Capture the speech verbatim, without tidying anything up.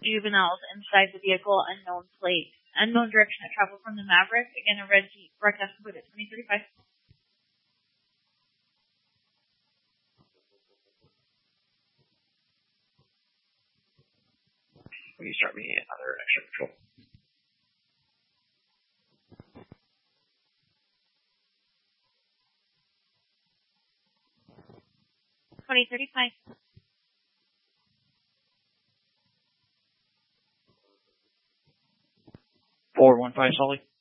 juveniles inside the vehicle, unknown plate. Unknown direction of travel from the Maverick. Again, a red Jeep. Broadcast code at twenty thirty-five. Will you start me another extra patrol? twenty thirty-five. four one five, Sully.